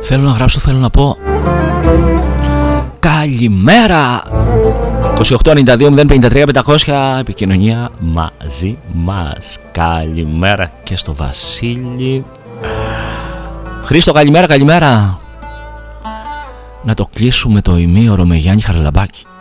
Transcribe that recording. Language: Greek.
Θέλω να γράψω, θέλω να πω καλημέρα. 2892-053-500 επικοινωνία μαζί μας. Καλημέρα και στο Βασίλη. Χρήστο, καλημέρα, καλημέρα. Να το κλείσουμε το ημίωρο με Γιάννη Χαραλαμπάκη.